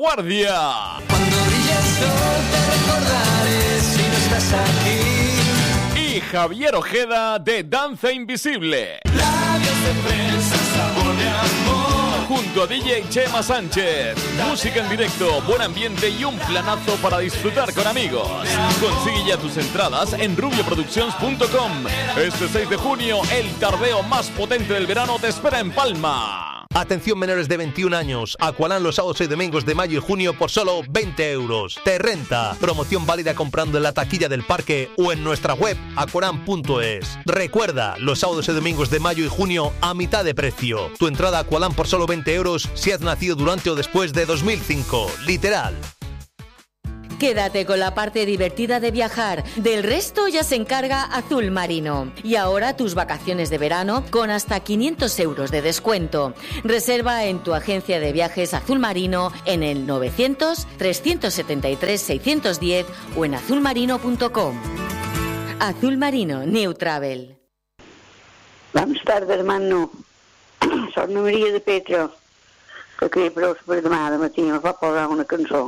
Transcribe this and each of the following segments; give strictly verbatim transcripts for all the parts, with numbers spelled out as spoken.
guardia. Cuando brille el sol te recordaré si no estás aquí. Y Javier Ojeda de Danza Invisible. Labios de fresa, sabor de amor. Junto a D J Chema Sánchez. Música en directo, buen ambiente y un planazo para disfrutar con amigos. Consigue ya tus entradas en rubio productions punto com. Este seis de junio, el tardeo más potente del verano te espera en Palma. Atención menores de veintiún años. Aqualan los sábados y domingos de mayo y junio por solo veinte euros. Te renta. Promoción válida comprando en la taquilla del parque o en nuestra web aqualan punto es. Recuerda, los sábados y domingos de mayo y junio a mitad de precio. Tu entrada a Aqualan por solo veinte euros si has nacido durante o después de dos mil cinco. Literal. Quédate con la parte divertida de viajar. Del resto ya se encarga Azul Marino. Y ahora tus vacaciones de verano con hasta quinientos euros de descuento. Reserva en tu agencia de viajes Azul Marino en el novecientos, trescientos setenta y tres, seiscientos diez o en azul marino punto com. Azul Marino, New Travel. Vamos tardes, hermano. Soc na Maria de Petra, que queria per per demà de matí ens va posar una cançó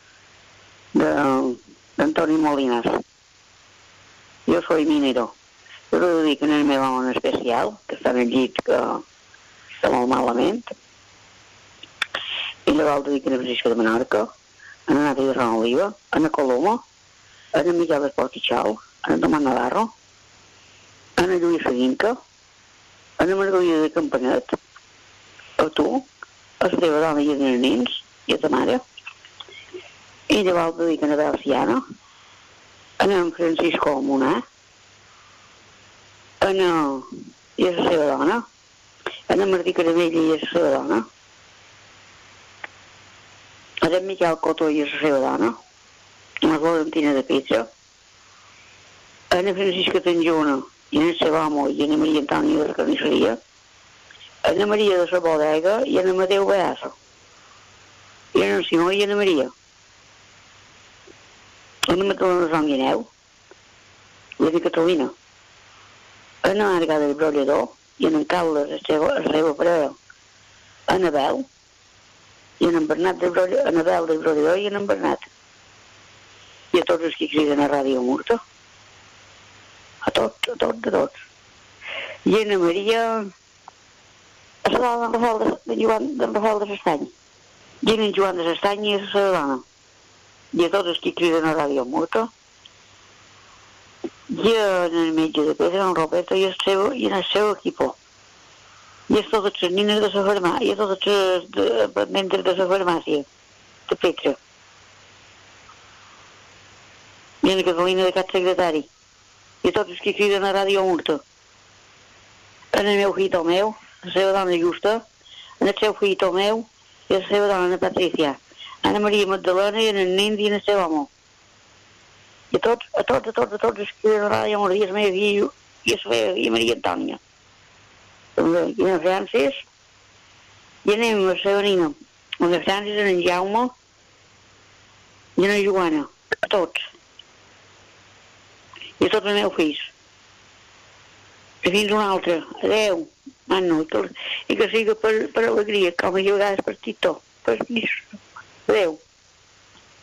d'Antoni Molinas. Jo soy minero. Jo ho dic en el meu home especial, que està en el llit, que està molt malament. I la volta dic en el Francisco de Menorca, en la Nati de Sant Oliva, en la Coloma, en el Miguel Esportichal, en el Tomàs Navarro, en el Lluís Seguinca, en la Margarida de Campanet, a tu, a la teva dona i els nens, i a ta mare. I llavors dediquen a Belciana, a en Francisco Monà, a i a la seva dona, a en Martí Caravella i a la seva dona, a en Miquel Cotó i a la seva dona, a la Valentina de Petra, a en Francisca Tanjona i a el seu home i a en Maria Antònia de la Carnisseria, a en Maria de la Bodega i a en Mateu Beassa, i a en Simó i a en Maria. A la Matalona de Sant Guineu, i a la Catalina, a la Marga del Brollador, i a en Carles, la seva parella, a Anabel, i a en Bernat del Brollador, a Anabel del Brollador i a en Bernat. I a tots els que criden a Ràdio Murta. A tots, a tots, a tots. I a en Maria, a la dona d'en Rafael de, de, Rafael de Sestany. I a en Joan de Sestany i a la seva dona. I a tots els que criden a Ràdio Murta, i en el metge de Pedra, en Roberto, i, el seu, i en el seu equip, i a totes les nines de la farmàcia, i a totes les dependentes de la farmàcia de Petra, i en la Catalina de Cap Secretari, i a tots els que criden a Ràdio Murta, en el meu fill meu, la seva dona Justa, en el seu fill meu i la seva dona Patricia, Anna Maria Magdalena i en el nen i en el seu home. I a tots, a tots, a tots, a tots els que eren a Ràdio Murta, i el meu fill, i la seva filla Maria Antònia. I en Francis, i anem a la seva nina, en el Francis, en el Jaume, i en la Joana, a tots. I a tots els meus fills. I fins una altra, adeu, mano, i que, i que siga per, per alegria, com a vegades per Tito, per Cristo. Adeu.